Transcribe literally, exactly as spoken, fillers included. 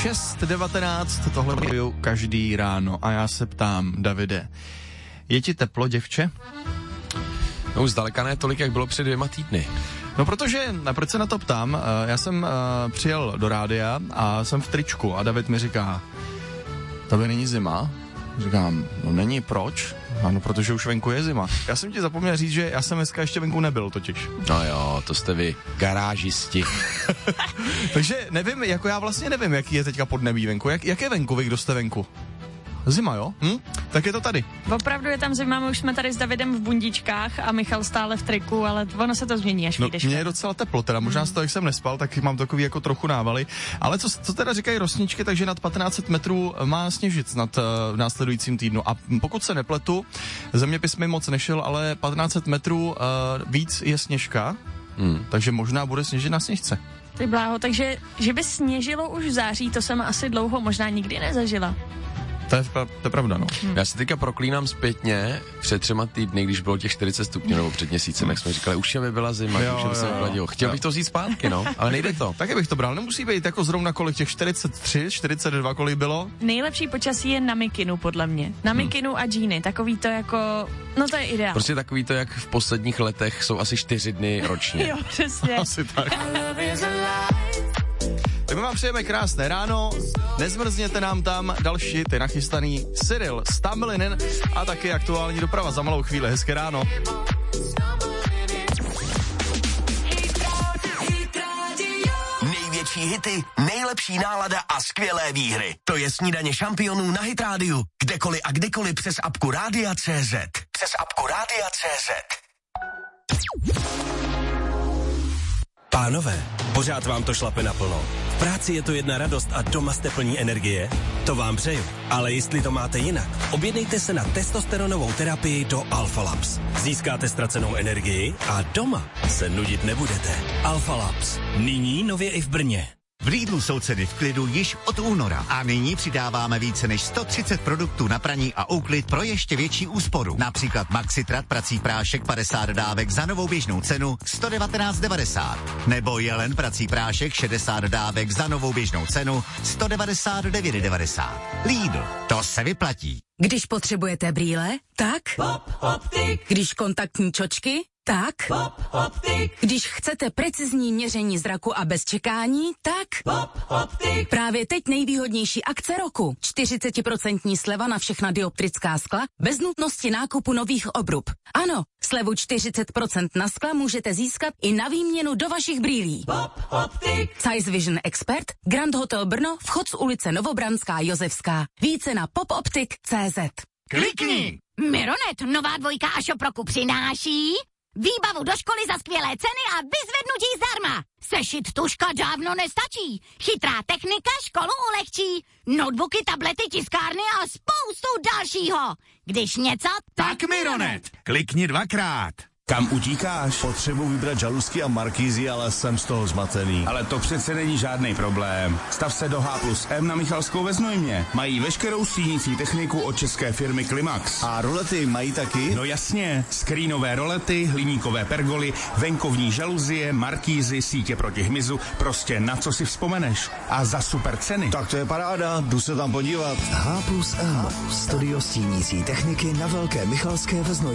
šest devatenáct, tohle budu každý ráno a já se ptám, Davide, je ti teplo, děvče? No zdaleka ne tolik, jak bylo před dvěma týdny. No protože, proč se na to ptám, já jsem uh, přijel do rádia a jsem v tričku a David mi říká, tebe není zima? Říkám, no není, proč? Ano, protože už venku je zima. Já jsem ti zapomněl říct, že já jsem dneska ještě venku nebyl totiž. No jo, to jste vy, garážisti. Takže nevím, jako já vlastně nevím, jaký je teďka podnebí venku. Jak, jak je venku, vy, kdo jste venku? Zima, jo? Hm? Tak je to tady. Opravdu je tam zima, my už jsme tady s Davidem v bundičkách a Michal stále v triku, ale ono se to změní, až no, vyjdeš. Mně je docela teplo, teda možná z toho, jak jsem nespal, tak mám takový jako trochu návaly. Ale co, co teda říkají rosničky, takže nad patnáct set metrů má sněžit nad uh, v následujícím týdnu. A pokud se nepletu, zeměpis mi moc nešel, ale patnáct set metrů uh, víc je sněžka, hmm. takže možná bude sněžit na sněžce. Ty bláho, takže že by sněžilo už v září, to jsem asi dlouho možná nikdy nezažila. To je, to je pravda, no. Hmm. Já si teďka proklínám zpětně před třema týdny, když bylo těch čtyřicet stupňů, nebo před měsícem, jak jsme říkali, už by byla zima, jo, už by se chladilo. Chtěl jo. bych to vzít zpátky, no, ale nejde to. Taky bych to bral, nemusí být jako zrovna kolik těch čtyřicet tři, čtyřicet dva, kolik bylo. Nejlepší počasí je na mikinu, podle mě. Na mikinu hmm. a džíny, takový to jako, no to je ideál. Prostě takový to, jak v posledních letech jsou asi čtyři dny ročně. Jo, přesně. Asi tak. Tak my vám přejeme krásné ráno, nezmrzněte nám tam, další ty nachystaný Cyril s Tamlinen a taky aktuální doprava za malou chvíli. Hezké ráno. Největší hity, nejlepší nálada a skvělé výhry. To je Snídaně šampionů na Hit Rádiu. Kdekoliv a kdykoliv přes apku Rádia tečka cé zet. Přes apku Rádia tečka cé zet. Pánové, pořád vám to šlape naplno. V práci je to jedna radost a doma jste plní energie? To vám přeju. Ale jestli to máte jinak, objednejte se na testosteronovou terapii do Alpha Labs. Získáte ztracenou energii a doma se nudit nebudete. Alpha Labs. Nyní nově i v Brně. V Lidlu jsou ceny v klidu již od února a nyní přidáváme více než sto třicet produktů na praní a úklid pro ještě větší úsporu. Například Maxitrat prací prášek padesát dávek za novou běžnou cenu sto devatenáct devadesát. Nebo Jelen prací prášek šedesát dávek za novou běžnou cenu sto devadesát devět devadesát. Lidl, to se vyplatí. Když potřebujete brýle, tak Pop Optik. Když kontaktní čočky, tak Pop Optik. Když chcete precizní měření zraku a bez čekání, tak Pop Optik. Právě teď nejvýhodnější akce roku. čtyřicet procent sleva na všechna dioptrická skla bez nutnosti nákupu nových obrub. Ano, slevu čtyřicet procent na skla můžete získat i na výměnu do vašich brýlí. Pop Optik. Size Vision Expert, Grand Hotel Brno, vchod z ulice Novobranská Josefská. Více na popoptik tečka cé zet. Klikni! Mironet, nová dvojka a šoproku přináší výbavu do školy za skvělé ceny a vyzvednutí zdarma. Sešit tuška dávno nestačí. Chytrá technika školu ulehčí. Notebooky, tablety, tiskárny a spoustu dalšího. Když něco, tak Mironet. Klikni dvakrát. Kam utíkáš? Potřebuji vybrat žaluzky a markízy, ale jsem z toho zmatený. Ale to přece není žádný problém. Stav se do H plus M na Michalskou ve Znojmě. Mají veškerou stínící techniku od české firmy Klimax. A rolety mají taky? No jasně. Skrínové rolety, hliníkové pergoly, venkovní žaluzie, markízy, sítě proti hmyzu, prostě na co si vzpomeneš. A za super ceny. Tak to je paráda, jdu se tam podívat. H plus M, studio stínící techniky na Velké Michalské ve Znojmě.